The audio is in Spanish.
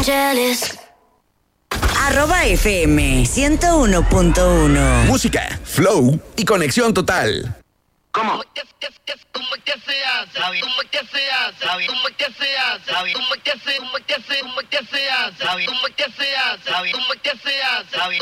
@FM 101.1. Música, flow y conexión total. ¿Cómo? ¿Cómo que se hace? ¿Cómo que se hace? ¿Cómo que se hace? ¿Cómo que se hace? ¿Cómo que se hace? ¿Cómo que se hace? ¿Cómo que se hace?